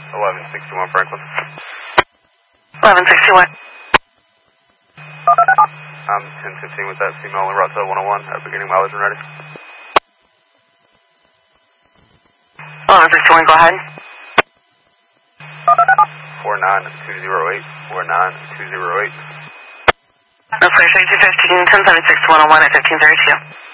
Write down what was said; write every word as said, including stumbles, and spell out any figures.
eleven sixty-one Franklin. eleven sixty-one. I'm ten fifteen with that female on route to one oh one at beginning mileage and ready. eleven sixty-one, go ahead. four nine two zero eight, four nine two zero eight. That's two fifteen, ten seventy-six to one oh one at fifteen thirty-two.